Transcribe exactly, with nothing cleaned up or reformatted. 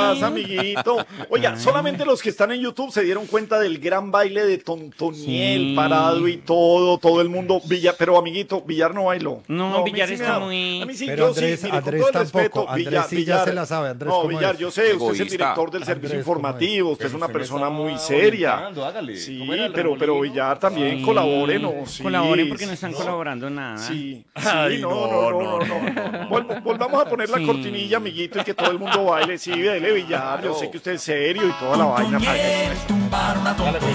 pasa, amiguito? Oiga, solamente los que están en YouTube se dieron cuenta del gran baile de Tontoniel, Sí. parado y todo, todo el mundo. Villar, pero amiguito, Villar no bailó. No, a mí Villar sí me está da- muy- A mí sí, Pero yo Andrés- sí, mire, con Andrés todo el tampoco, respeto, Andrés Villar, sí ya Villar. se la sabe, Andrés, no, ¿cómo Villar, es? yo sé, usted es el Egoísta. director del servicio Andrés, ¿cómo es? informativo, usted es Pero una usted me persona estaba muy seria. orientando, hágale. Sí, ¿Cómo era el pero, pero remolino? Villar también Sí. colabore, ¿no? Sí, Colaboren porque no están sí. colaborando nada. Sí, sí, Ay, no, no, no, no, no, no, no. Vol- volvamos a poner la Sí. cortinilla, amiguito, y que todo el mundo baile. Sí, dele, Villar, yo sé que usted es serio y toda la vaina. Tumbar una tontería.